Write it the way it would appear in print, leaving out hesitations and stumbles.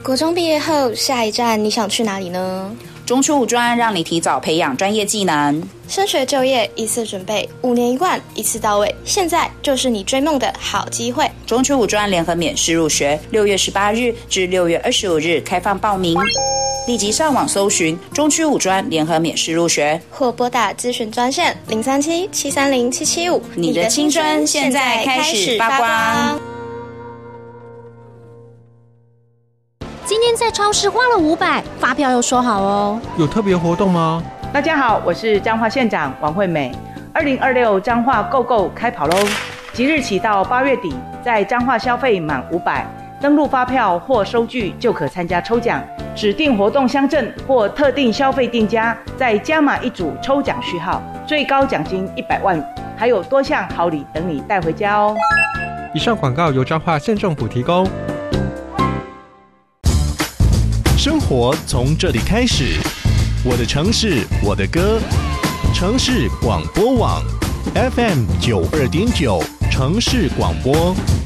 国中毕业后，下一站你想去哪里呢？ 中初五专让你提早培养专业技能， 升学就业一次准备，5年1贯，一次到位。现在就是你追梦的好机会。 中初五专联合免试入学，6月18日至6月25日开放报名，立即上网搜寻中区五专联合免试入学， 或拨打咨询专线037-730-775。 你的青春现在开始发光。 今天在超市花了500，发票又收好哦。 有特别活动吗？ 大家好，我是彰化县长王惠美。2026彰化购购开跑喽！即日起到8月底，在彰化消费满500，登录发票或收据就可参加抽奖。指定活动乡镇或特定消费店家再加码一组抽奖序号，最高奖金100万，还有多项好礼等你带回家哦。 以上广告由彰化县政府提供。 生活从这里开始，我的城市，我的歌，城市广播网 FM 92.9城市广播。